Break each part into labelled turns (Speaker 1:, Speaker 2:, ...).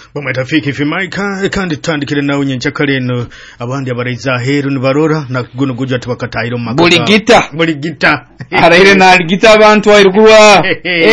Speaker 1: Bametafiki fimaika kandi tandikire nawe nyenchakaleno abandi abaraiza heru nibarora na guno gujja tubakatairo makaka buligita
Speaker 2: araire na gita abantu airikuwa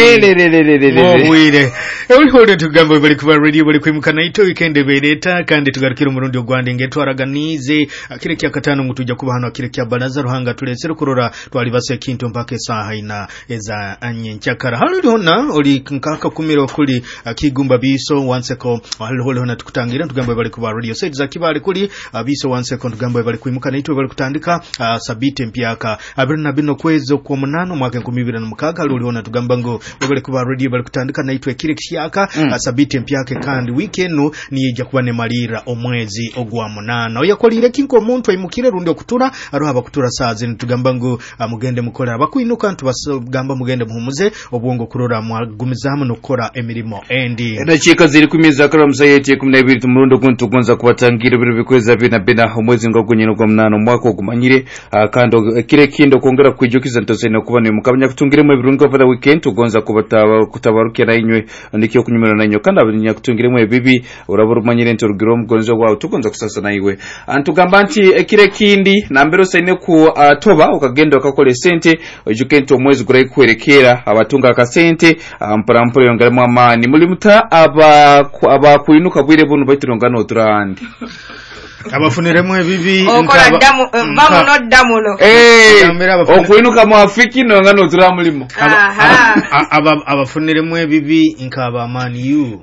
Speaker 1: wire uli tugambo bali kuba radio bali kwimukana ito weekend bereta kandi tugarukira umurundi ogwande ngetwaraganize akire kya katano mutujja kuba hano akire kya banaza ruhanga tulesere kurora twalibase kintu mpake saha ina eza nyenchakara hali hona oli nkaka kumiro kuli akigumba biso wanseko hali hona tukutangira tugambo bali kuba radio set za kibali kuli biso wanseko tugambo bali kwimukana ito bali kutandika sabite mpyaka abirina bino kwezo kwa munano mwaka 2026 hali hona tugamba ngo bali kuba radio bali kutandika na ito ekire kishaka sabite mpyake kandi weekend no niyeja kuba ne malira omwezi ogwa munana oyakolire kinko omuntu ayimukire rundi okutura aroha bakutura saazi tugamba ngo mugende mukora abakwinuka ntubagamba mugende muhumuze obwongo kurora mwagumizamu nokora emirimo endi
Speaker 2: ndachika ziri kumiza kara msayeti 12 tumurundo kuntugonza kubatangira biro bikweza bina omwezi ngogunyino kwa munana mwako kumanyire kando kire kindo kongera kwijukiza ntosene kuba ne mukabanya kutungiremo ibirungo for the weekend tugonza kutabarukira inywe ndikyo kunyumira nanyo kandi abinya kutungiremo bibi urabura manyire ntorugiro mugonzo wawe tugonza kusasa nayiwe antugamba nti kire kindi nambero sene ku toba ukagenda ukakole sente ojukento omwezi gura ikwerekera abatunga akasente mparampore yongeramo amani muri muta aba kuinuka bwire bunu bayiturongano turandi
Speaker 1: abafuniremo bibi
Speaker 3: okora damu bamuno damuno
Speaker 2: okuinuka mu afiki nongano turamulimo
Speaker 1: abafuniremo bibi nkaba amani you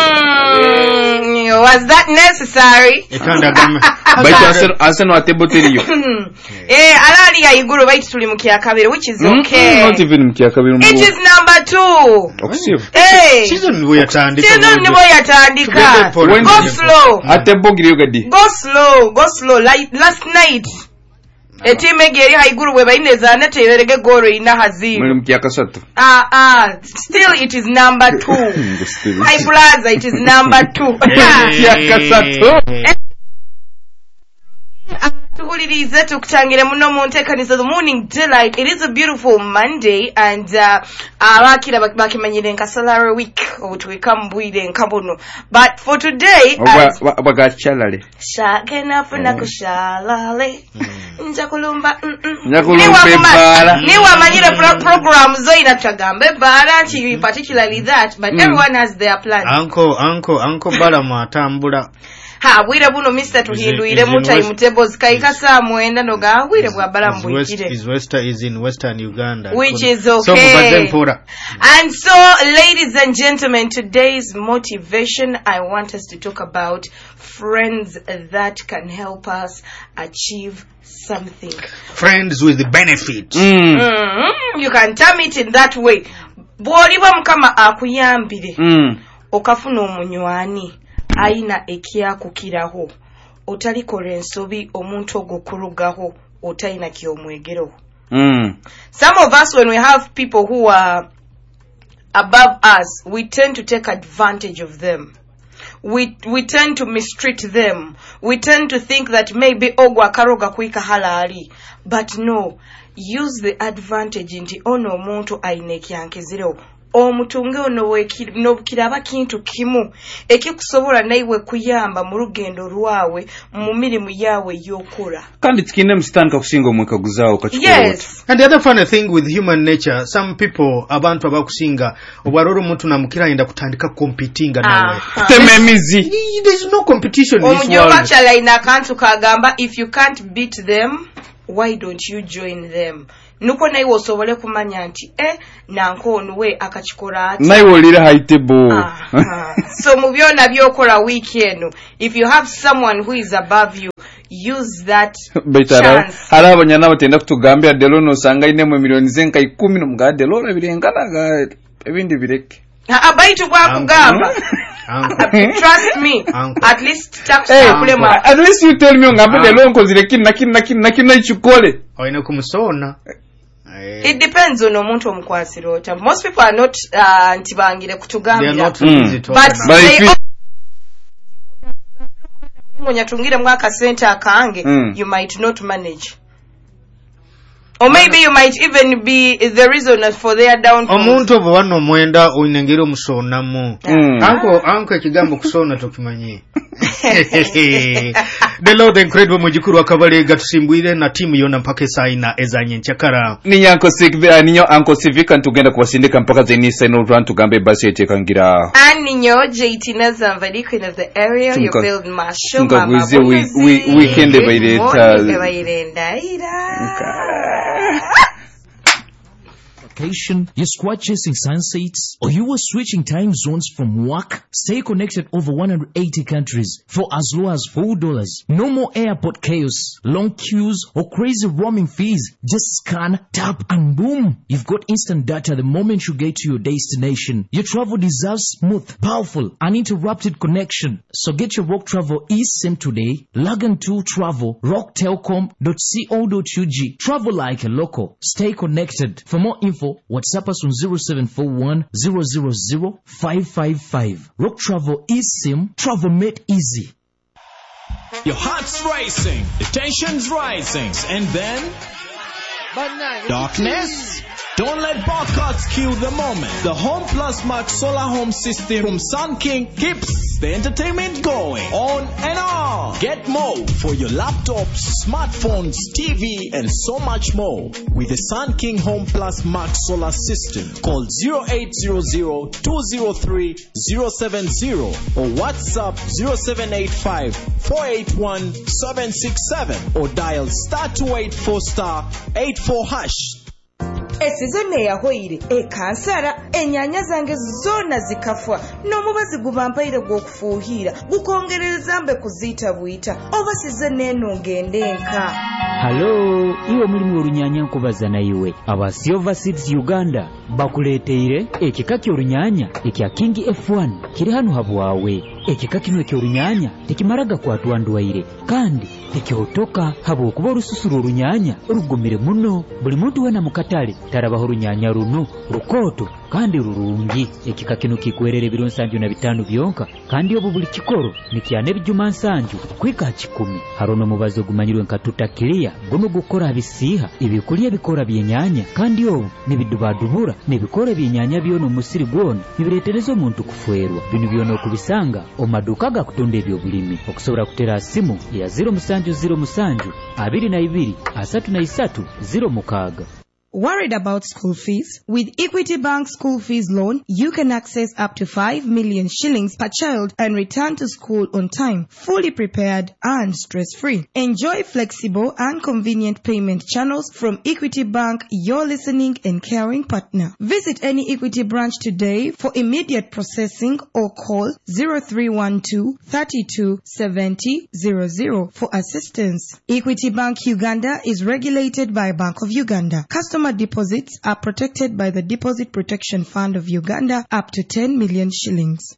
Speaker 3: was that necessary
Speaker 2: Arsenal ateboteriyo
Speaker 3: alali ya iguru baiti tuli mukiya kabiri which is okay
Speaker 2: not even mukiya kabiri
Speaker 3: it is number 2
Speaker 2: okusiba
Speaker 1: season we yatandika
Speaker 3: go slow
Speaker 2: atebogiriyo gadi
Speaker 3: go slow like last night etime geri haiguru we bayineza neterege goro ina hazini
Speaker 2: muri mukiya kasatu
Speaker 3: still it is number 2 my brother it is number 2
Speaker 2: mukiya kasatu
Speaker 3: tuhulirize tukutangire muno mu ntekanizo the morning delight. It is a beautiful Monday and abakira bakimanyire nka salary week obutuwika mbwire nkabono but for today
Speaker 2: bagachalale
Speaker 3: shagena funa kushalale njakulumba niwa manyire program zo inatagambe bala nti particularly that but everyone has their plan.
Speaker 1: Uncle bala matambula
Speaker 3: bwire buno Mr. tuhinduire mu time tables kaika saa mwenda noga bwire bwa balambukire
Speaker 1: is in Western Uganda
Speaker 3: which is okay. And so ladies and gentlemen, today's motivation I want us to talk about friends that can help us achieve something.
Speaker 1: Friends with the benefits.
Speaker 3: You can term it in that way. Bwoliba mukama akuyambire okafuna omunywani aina ekia kukiraho otalikora ensobi omuntu ogokurugaho otaina kyomwegero. Some of us, when we have people who are above us, we tend to take advantage of them. We tend to mistreat them. We tend to think that maybe ogwa karoga kuika halali, but no, use the advantage nti ono omuntu aina ekyankizireo omutunge ono kiraba kintu kimu ekikusobola naiwe kuyamba mu rugendo rwawe mu mirimu yawe yokura
Speaker 2: kandi tikine mstanga kusinga omweka guzao kachukua.
Speaker 3: Yes.
Speaker 1: And the other funny thing with human nature, some people abantu abakusinga obwaroro muntu namukira inda kutandika competinga nawe
Speaker 2: tememizi.
Speaker 1: There's no competition in this world.
Speaker 3: Omunyoka chala ina kantu kagamba if you can't beat them why don't you join them. Nuko naiwe osobole kumanya nti nanko onwe akachikora ati
Speaker 2: naiwe olire haitebo.
Speaker 3: So mubyona byokola weekend if you have someone who is above you, use that chance.
Speaker 2: Haraba nyana batenda kutugambya delo no sanga ine mu milioni zenka 10 no mga delo rabirengana ga ebindi bireke
Speaker 3: abaitu kwa kugamba. Trust me. At least
Speaker 2: at least you tell me ngambe delo nkozire kinna ichukole
Speaker 1: oyina kumusona.
Speaker 3: It depends on omuntu omukwasiro. Most people are not ntibangire kutugambira. But munyatungire mwaka center akange you might not manage. Or maybe you might even be the reason for their downfall.
Speaker 1: Omuntu obo wano mwenda oinengero musonamu. Anko ekigambo kusona tokimanyi. The Lord incredible mujikuru akabale gatusimbwire na timu yona mpaka saina ezanye nchakara.
Speaker 2: Ninyo Uncle Civic ntugenda kubasindika mpaka zenisa no run tugambe basi yetekangira.
Speaker 3: Aninyo JT Nazamvali queen of the area you build masho mama.
Speaker 2: Weekend
Speaker 4: vacation, you're squad chasing sunsets, or you were switching time zones from work, stay connected over 180 countries for as low as $4. No more airport chaos, long queues, or crazy roaming fees. Just scan, tap, and boom, you've got instant data the moment you get to your destination. Your travel deserves smooth, powerful, uninterrupted connection. So get your Rock Travel eSIM today. Log into travel, rocktelcom.co.ug. Travel like a local. Stay connected. For more info, WhatsApp us on 0741 000 555. Rock Travel eSIM. Travel made easy.
Speaker 5: Your heart's racing, the tension's rising, and then darkness. Don't let bar cards kill the moment. The Home Plus Max solar home system from Sun King keeps the entertainment going on and on. Get more for your laptops, smartphones, TV, and so much more with the Sun King Home Plus Max solar system. Call 0800-203-070 or WhatsApp 0785-481-767 or dial *284*84#.
Speaker 3: Esizone yahoire ekansara enyanya zange zona zikafwa n'omubazi gubampaire gw'okufuuhira gukongereza mbe kuzita bwita oba sizone eno ngendenka.
Speaker 6: Hello, iwe mulimu olunyanya nkubaza na iwe aba Silver Seeds Uganda bakuleteire ekika ky'olunyanya ekya King F1 kiri hano habwawe. Ekika kino eky'olunyanya tekimaraga kwatwa ndwaire kandi tekyotoka habwokuba olususulu olunyanya olugumire muno. Buli muntu wena mu katale tarabaho olunyanya runo lukooto kandi lulungi. Ekika kino kikwerere ebiro 75 byonka kandi obu buli kikoro nikyana ebijuma 7 kwika 10. Harono mubazo gumanyirwe nkatuta kilia guno gukora bisiha ibikulya bikora byenyanya kandi obu nibidubadubura nibikora byenyanya byono musiri gwona nibireterezo omuntu kufwerwa. Bino byono kubisanga omaduka gakutunda ebyo bulimi okusobora kutera simu ya 0707 22 33 06.
Speaker 3: Worried about school fees? With Equity Bank School Fees Loan, you can access up to 5 million shillings per child and return to school on time, fully prepared and stress-free. Enjoy flexible and convenient payment channels from Equity Bank, your listening and caring partner. Visit any Equity branch today for immediate processing or call 0312 32 70 00 for assistance. Equity Bank Uganda is regulated by Bank of Uganda. Customer deposits are protected by the Deposit Protection Fund of Uganda up to 10 million shillings.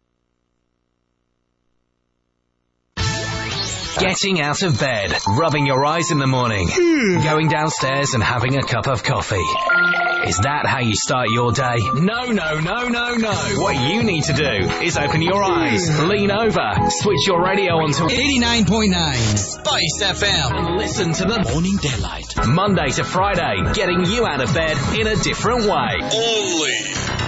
Speaker 7: Getting out of bed, rubbing your eyes in the morning, going downstairs and having a cup of coffee. Is that how you start your day? No. What you need to do is open your eyes, lean over, switch your radio onto
Speaker 5: 89.9 Spice FM
Speaker 7: and listen to the Morning Daylight. Monday to Friday, getting you out of bed in a different way.
Speaker 5: only